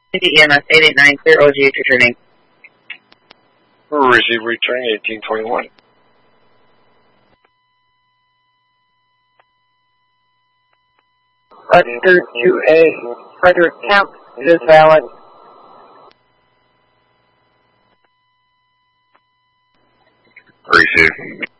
EMS 889, clear OGH returning. Receive return 1821. Register to a Frederick Kemp, it is valid. Receive.